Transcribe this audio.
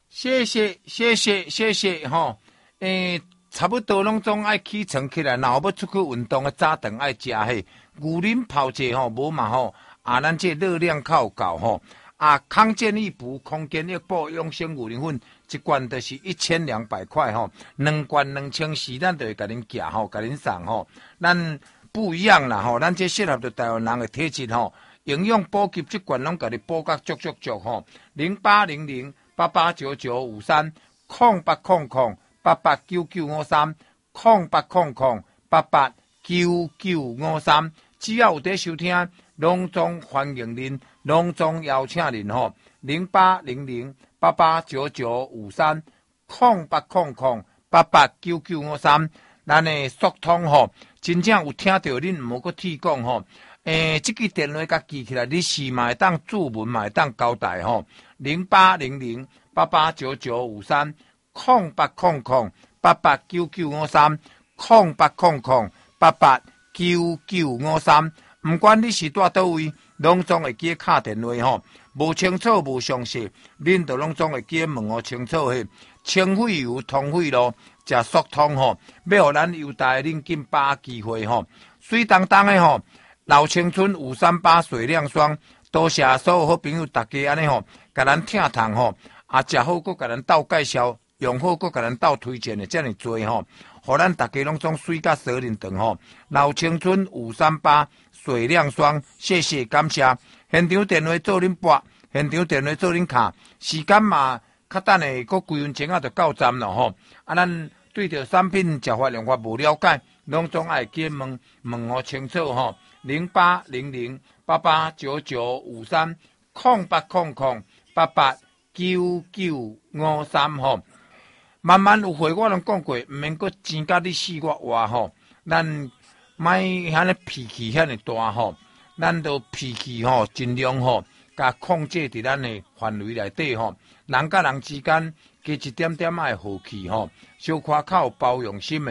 谢谢吼。差不多拢总爱起床起来，然后要出去运动的早顿爱食迄牛奶泡者吼，无嘛吼咱这热量较高吼康健益补、空间益补、养生牛奶粉一罐就是1200块吼，2罐2400，咱就会甲恁寄吼，甲恁送吼。咱不一样啦吼，咱这适合着台湾人的体质吼，营养补给这罐拢甲你补甲足吼。0800889953，0800889953，只要有在收听，拢总欢迎恁，拢总邀请恁吼。0800889953，0800889953，咱的速通吼，真正有听到恁唔好搁铁讲吼。这支电话甲记起来，你是嘛会当注文嘛会当交代吼。0800889953，0800889953，不管你是住倒位，拢总会记敲电话吼。无清楚无详细，恁就拢总会记问我清楚嘿。清肺油、通肺路，食速通吼，要互咱优待恁紧把握机会吼。水当当的吼。老青春538水亮霜，多谢所有好朋友大家安尼吼，甲咱听堂吼，食好搁甲咱斗介绍，用好搁甲咱斗推荐的遮尔多吼，互咱大家拢总水甲蛇认长吼。老青春538水亮霜，谢谢感谢。现场电话做恁拨，现场电话做恁卡，时间嘛较等下搁几分钟就到站了吼。咱对着产品食法用法无了解，拢总爱记问我清楚吼。0800889953，0800889953吼。慢慢有会我拢讲过，毋免搁钱甲你死我活吼。咱莫遐尼脾气遐尼大吼，咱都脾气吼尽量吼，甲控制伫咱的范围内底吼。人甲人之间加一点点爱和气吼，小可较有包容心的。